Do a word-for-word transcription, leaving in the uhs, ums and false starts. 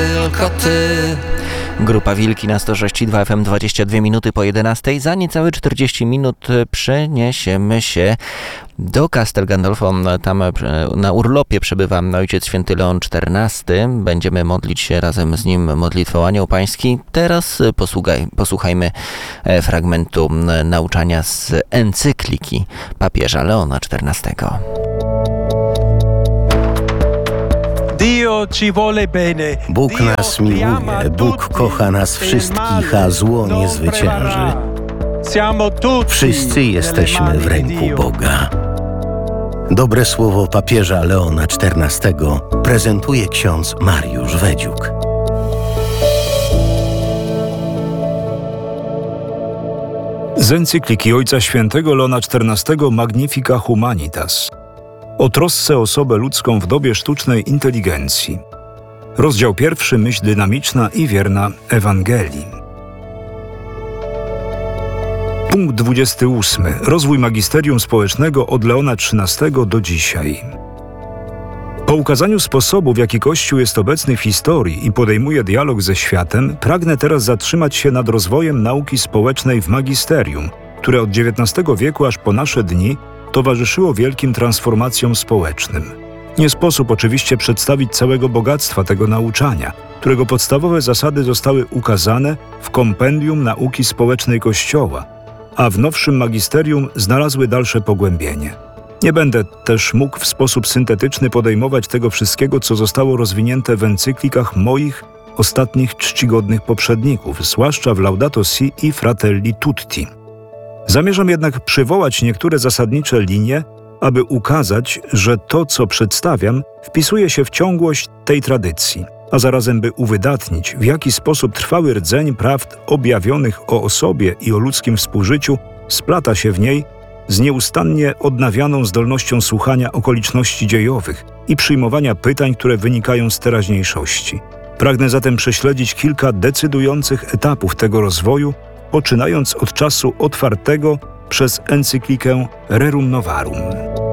tylko Ty. Grupa Wilki na sto sześć i dwa F M, dwadzieścia dwie minuty po jedenastej. Za niecałe czterdzieści minut przeniesiemy się do Castel Gandolfo. Tam na urlopie przebywa Ojciec Święty Leon czternasty. Będziemy modlić się razem z nim modlitwą Anioł Pański. Teraz posłuchaj, posłuchajmy fragmentu nauczania z encykliki papieża Leona czternastego. Bóg nas miłuje, Bóg kocha nas wszystkich, a zło nie zwycięży. Wszyscy jesteśmy w ręku Boga. Dobre słowo papieża Leona czternastego prezentuje ksiądz Mariusz Wedziuk. Z encykliki Ojca Świętego Leona czternastego Magnifica Humanitas o trosce o osobę ludzką w dobie sztucznej inteligencji. Rozdział pierwszy, myśl dynamiczna i wierna Ewangelii. Punkt dwudziesty ósmy. Rozwój magisterium społecznego od Leona trzynastego do dzisiaj. Po ukazaniu sposobu, w jaki Kościół jest obecny w historii i podejmuje dialog ze światem, pragnę teraz zatrzymać się nad rozwojem nauki społecznej w magisterium, które od dziewiętnastego wieku aż po nasze dni towarzyszyło wielkim transformacjom społecznym. Nie sposób oczywiście przedstawić całego bogactwa tego nauczania, którego podstawowe zasady zostały ukazane w kompendium nauki społecznej Kościoła, a w nowszym magisterium znalazły dalsze pogłębienie. Nie będę też mógł w sposób syntetyczny podejmować tego wszystkiego, co zostało rozwinięte w encyklikach moich ostatnich czcigodnych poprzedników, zwłaszcza w Laudato Si i Fratelli Tutti. Zamierzam jednak przywołać niektóre zasadnicze linie, aby ukazać, że to, co przedstawiam, wpisuje się w ciągłość tej tradycji, a zarazem by uwydatnić, w jaki sposób trwały rdzeń prawd objawionych o osobie i o ludzkim współżyciu splata się w niej z nieustannie odnawianą zdolnością słuchania okoliczności dziejowych i przyjmowania pytań, które wynikają z teraźniejszości. Pragnę zatem prześledzić kilka decydujących etapów tego rozwoju, poczynając od czasu otwartego przez encyklikę Rerum Novarum.